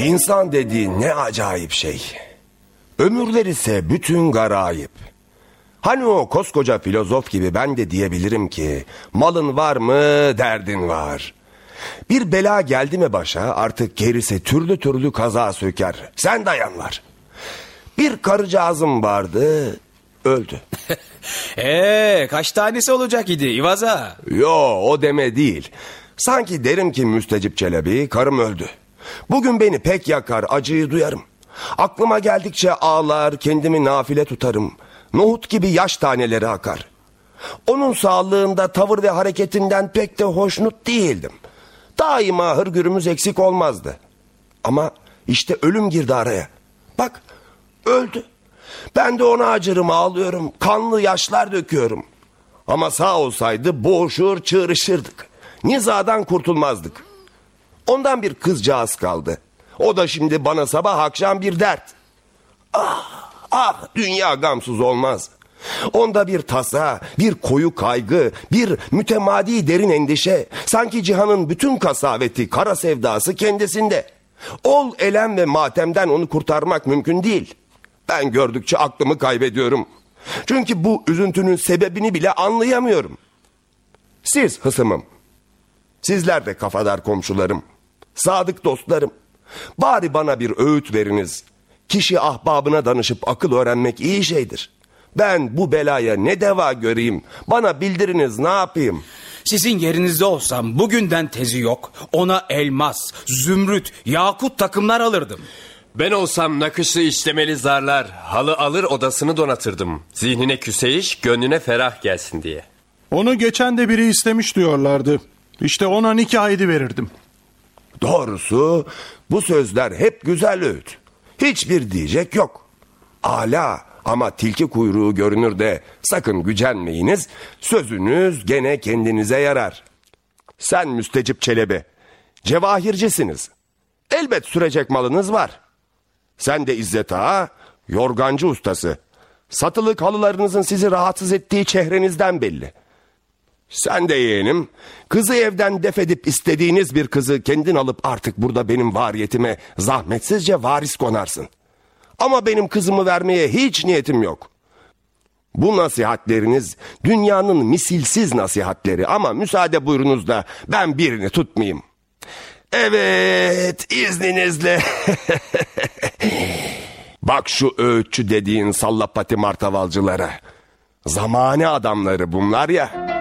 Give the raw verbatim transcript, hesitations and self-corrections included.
İnsan dediğin ne acayip şey. Ömürler ise bütün garayip. Hani o koskoca filozof gibi ben de diyebilirim ki malın var mı derdin var. Bir bela geldi mi başa artık gerisi türlü türlü kaza söker. Sen dayan var. Bir karıcağızım vardı, öldü. Eee kaç tanesi olacak idi İvaza? Yo, o deme değil. Sanki derim ki Müstecip Çelebi, karım öldü. Bugün beni pek yakar, acıyı duyarım. Aklıma geldikçe ağlar, kendimi nafile tutarım. Nohut gibi yaş taneleri akar. Onun sağlığında, tavır ve hareketinden pek de hoşnut değildim. Daima hırgürümüz eksik olmazdı. Ama işte ölüm girdi araya. Bak, öldü. Ben de ona acırım, ağlıyorum. Kanlı yaşlar döküyorum. Ama sağ olsaydı boğuşur, çığırışırdık. Nizadan kurtulmazdık. Ondan bir kızcağız kaldı. O da şimdi bana sabah akşam bir dert. Ah, ah, dünya gamsız olmaz. Onda bir tasa, bir koyu kaygı, bir mütemadi derin endişe. Sanki cihanın bütün kasaveti, kara sevdası kendisinde. Ol elem ve matemden onu kurtarmak mümkün değil. Ben gördükçe aklımı kaybediyorum. Çünkü bu üzüntünün sebebini bile anlayamıyorum. Siz hısımım. Sizler de kafadar komşularım. Sadık dostlarım. Bari bana bir öğüt veriniz. Kişi ahbabına danışıp akıl öğrenmek iyi şeydir. Ben bu belaya ne deva göreyim? Bana bildiriniz, ne yapayım? Sizin yerinizde olsam bugünden tezi yok. Ona elmas, zümrüt, yakut takımlar alırdım. Ben olsam nakışlı işlemeli zarlar, halı alır odasını donatırdım. Zihnine küseyiş, gönlüne ferah gelsin diye. Onu geçen de biri istemiş diyorlardı. İşte ona nikah ediverirdim. Doğrusu bu sözler hep güzel öğüt. Hiçbir diyecek yok. Âlâ, ama tilki kuyruğu görünür de sakın gücenmeyiniz. Sözünüz gene kendinize yarar. Sen Müstecip Çelebi, cevahircisiniz. Elbet sürecek malınız var. Sen de İzzet Ağa, yorgancı ustası. Satılık halılarınızın sizi rahatsız ettiği çehrenizden belli. Sen de yeğenim, kızı evden def edip istediğiniz bir kızı kendin alıp artık burada benim variyetime zahmetsizce varis konarsın. Ama benim kızımı vermeye hiç niyetim yok. Bu nasihatleriniz dünyanın misilsiz nasihatleri ama müsaade buyurunuz da ben birini tutmayayım. Evet, izninizle. Bak şu öğütçü dediğin sallapati martavalcılara. Zamane adamları bunlar ya.